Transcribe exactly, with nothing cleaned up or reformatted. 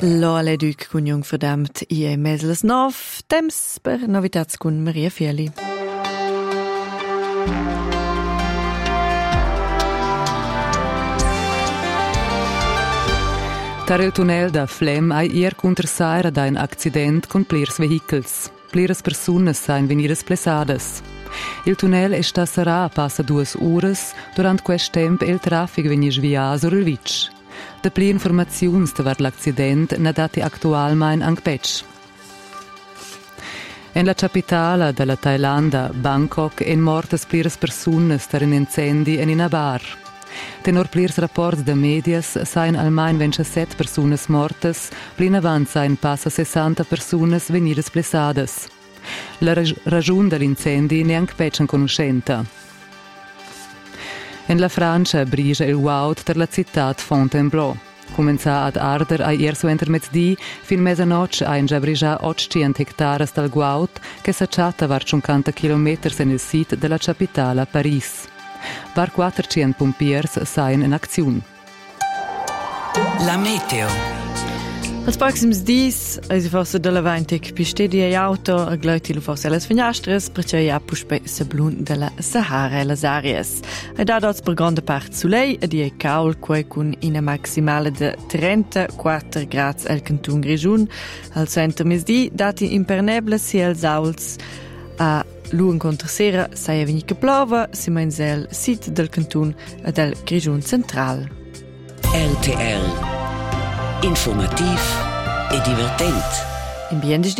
Lo alle duc cun jung verdamt i e mesles nov, temps per novitats cun Maria Fieli. Tar il tunnel da Flem ai ier contrasaira da un accident con plirs vehicles. Pliras persunas sain venidas plesadas. Il tunnel è sta sarà passa duas uras, durant quest temp il traffic vegni svia sur il vitg. Da pli informaziuns davart l'accident na dati actualmein anc petsch. En la capitala della Thailanda, Bangkok, en mortas pliras persunas tar un incendi en in bar. Tenor plirs rapports de medias sain almain ventisette persunas mortas, plin avant sain passa sessanta persunas venidas plesadas. La rag- ragiun dell'incendi neanc petschen conoscenta. En la Francia briga il wout ter la città Fontainebleau. Comenza ad arder a ier su enter mezzdi, fin mezzanoc ha in già briga ottocento hectares dal wout che s'acciatta var cinquanta chilometers en il sit della capitala Paris. Var quattrocento pompiers sain in aziun. La meteo. Als proxims dis, eisi forse della vaintic pistedi e auto, a glöti lo forse las finestres, perché ja puspe se blun della Sahara e las aries. E da dots per grande part sulei, ed ie caul, quei cun ina maximale de trentaquattro grads al cantun Grigiun, al center mesdi, dati impernebles si els auls a l'un contra sera saia veni che plova, si meins el sit del cantun e del Grigiun central. R T L. Informativ e divertent. In bien